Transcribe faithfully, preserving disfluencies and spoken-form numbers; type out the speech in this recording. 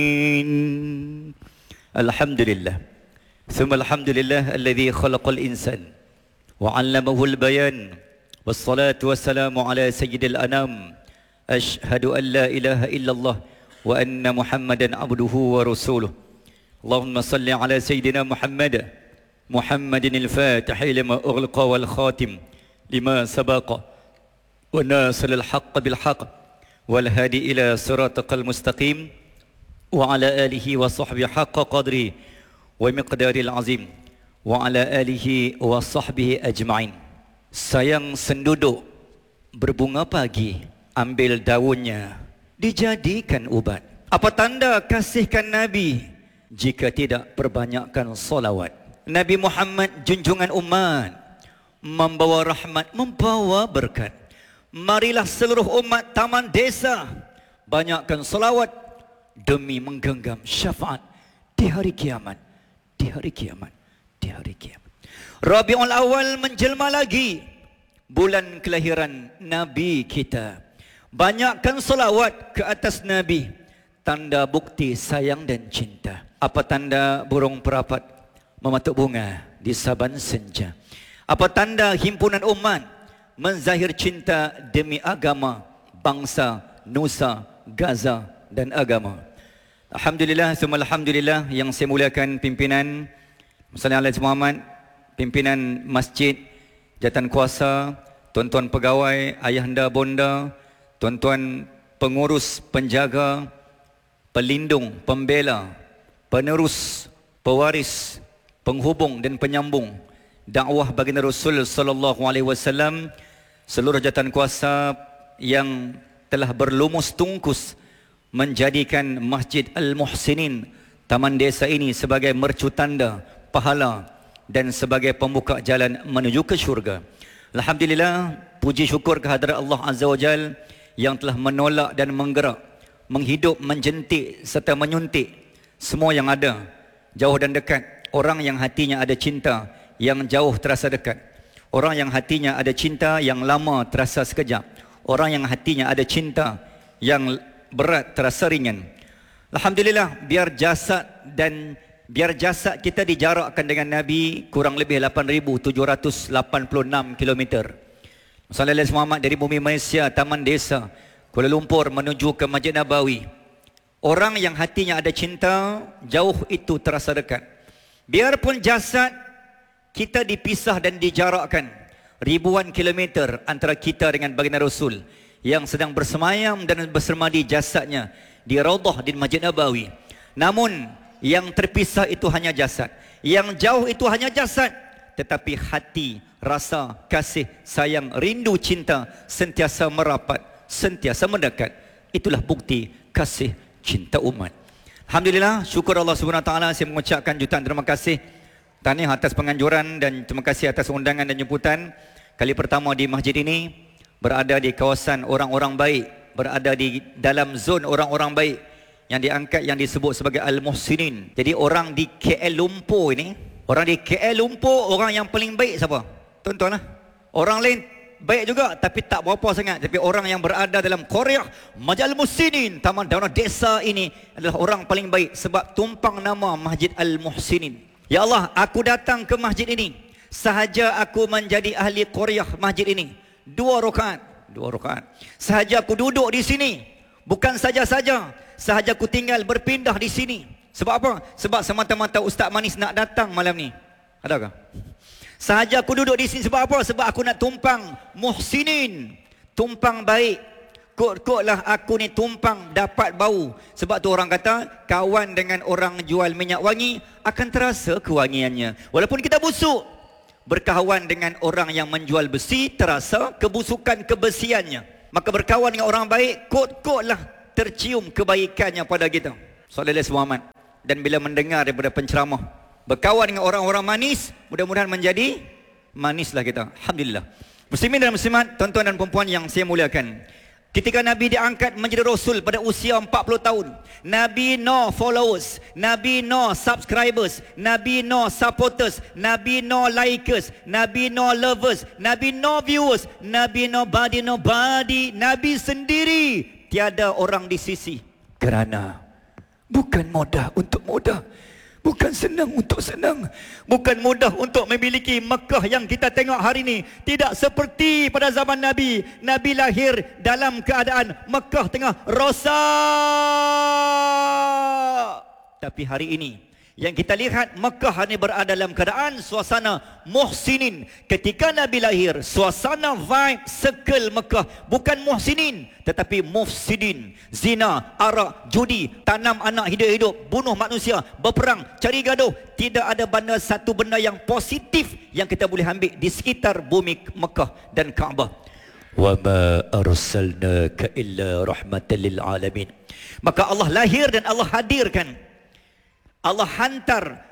الحمد لله ثم الحمد لله الذي خلق الإنسان وعلمه البيان والصلاة والسلام على سيد الأنام أشهد أن لا إله إلا الله وأن محمدا عبده ورسوله اللهم صل على سيدنا محمد محمد الفاتح لما أغلق والخاتم لما سبق وناصر الحق بالحق والهادي إلى صراطك المستقيم وعلى آله وصحبه حق قدره ومقدار العظيم وعلى آله وصحبه أجمعين. Sayang senduduk berbunga pagi, ambil daunnya dijadikan ubat. Apa tanda kasihkan Nabi jika tidak perbanyakkan solawat? Nabi Muhammad junjungan umat, membawa rahmat, membawa berkat. Marilah seluruh umat taman desa banyakkan solawat demi menggenggam syafaat di hari kiamat, di hari kiamat, di hari kiamat. Rabiul Awal menjelma lagi, bulan kelahiran Nabi kita. Banyakkan solawat ke atas Nabi, tanda bukti sayang dan cinta. Apa tanda burung perapat mematuk bunga di saban senja? Apa tanda himpunan umat menzahir cinta demi agama, bangsa, nusa, gaza dan agama? Alhamdulillah, summa alhamdulillah yang saya muliakan pimpinan Masjid Al-Azhar Muhammad, pimpinan masjid, jawatan kuasa, tuan-tuan pegawai, ayahanda bonda, tuan-tuan pengurus, penjaga, pelindung, pembela, penerus, pewaris, penghubung dan penyambung dakwah baginda Rasul sallallahu alaihi wasallam, seluruh jawatan kuasa yang telah berlumus tungkus menjadikan Masjid Al-Muhsinin Taman Desa ini sebagai mercu tanda pahala dan sebagai pembuka jalan menuju ke syurga. Alhamdulillah, puji syukur kehadrat Allah Azza wa Jal yang telah menolak dan menggerak, menghidup, menjentik serta menyuntik semua yang ada, jauh dan dekat. Orang yang hatinya ada cinta, yang jauh terasa dekat. Orang yang hatinya ada cinta, yang lama terasa sekejap. Orang yang hatinya ada cinta, yang berat terasa ringan. Alhamdulillah, biar jasad dan biar jasad kita dijarakkan dengan Nabi kurang lebih lapan ribu tujuh ratus lapan puluh enam kilometer. Masjid Al-Azhar Muhammad dari bumi Malaysia, Taman Desa, Kuala Lumpur menuju ke Masjid Nabawi. Orang yang hatinya ada cinta, jauh itu terasa dekat. Biarpun jasad kita dipisah dan dijarakkan ribuan kilometer antara kita dengan baginda Rasul yang sedang bersemayam dan bersemadi jasadnya di Raudhah di Masjid Nabawi. Namun yang terpisah itu hanya jasad, yang jauh itu hanya jasad, tetapi hati, rasa, kasih, sayang, rindu, cinta sentiasa merapat, sentiasa mendekat. Itulah bukti kasih cinta umat. Alhamdulillah, syukur Allah Subhanahu Wa Taala, saya mengucapkan jutaan terima kasih, tahniah atas penganjuran dan terima kasih atas undangan dan jemputan. Kali pertama di masjid ini, berada di kawasan orang-orang baik, berada di dalam zon orang-orang baik yang diangkat, yang disebut sebagai Al-Muhsinin. Jadi orang di K L Lumpur ini, orang di K L Lumpur, orang yang paling baik siapa? Tuan-tuan lah. Orang lain baik juga tapi tak berapa sangat. Tapi orang yang berada dalam Korea, Masjid Al-Muhsinin, Taman Daunah Desa ini adalah orang paling baik sebab tumpang nama Masjid Al-Muhsinin. Ya Allah, aku datang ke masjid ini sahaja aku menjadi ahli Korea masjid ini. Dua rakaat, dua rakaat. Sahaja aku duduk di sini, bukan saja-saja, sahaja aku tinggal berpindah di sini. Sebab apa? Sebab semata-mata Ustaz Manis nak datang malam ni. Adakah? Sahaja aku duduk di sini sebab apa? Sebab aku nak tumpang Muhsinin, tumpang baik. Kot-kotlah aku ni tumpang dapat bau. Sebab tu orang kata kawan dengan orang jual minyak wangi akan terasa kewangiannya. Walaupun kita busuk, berkawan dengan orang yang menjual besi terasa kebusukan kebesiannya. Maka berkawan dengan orang baik, kot-kotlah tercium kebaikannya pada kita. Sallallahu alaihi Muhammad. Dan bila mendengar daripada penceramah, berkawan dengan orang-orang manis, mudah-mudahan menjadi manislah kita. Alhamdulillah. Muslimin dan muslimat, tuan-tuan dan puan-puan yang saya muliakan, ketika Nabi diangkat menjadi Rasul pada usia empat puluh tahun, Nabi no followers, Nabi no subscribers, Nabi no supporters, Nabi no likers, Nabi no lovers, Nabi no viewers, Nabi nobody nobody, Nabi sendiri, tiada orang di sisi. Kerana Bukan mudah untuk mudah. Bukan senang untuk senang. Bukan mudah untuk memiliki Mekah yang kita tengok hari ini. Tidak seperti pada zaman Nabi. Nabi lahir dalam keadaan Mekah tengah rosak. Tapi hari ini yang kita lihat, Mekah ini berada dalam keadaan suasana muhsinin. Ketika Nabi lahir, suasana vibe circle Mekah bukan muhsinin tetapi mufsidin. Zina, arak, judi, tanam anak hidup-hidup, bunuh manusia, berperang, cari gaduh. Tidak ada benda satu benda yang positif yang kita boleh ambil di sekitar bumi Mekah dan Kaabah. Wa ma arsalnaka illa rahmatan lil alamin. Maka Allah lahir dan Allah hadirkan, Allah hantar